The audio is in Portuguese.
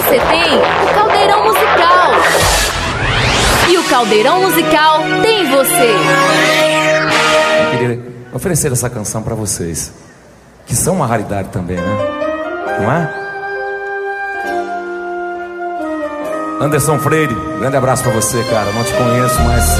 você tem o Caldeirão Musical. E o Caldeirão Musical tem você. Eu queria oferecer essa canção pra vocês, que são uma raridade também, né? Não é? Anderson Freire, grande abraço pra você, cara. Não te conheço, mas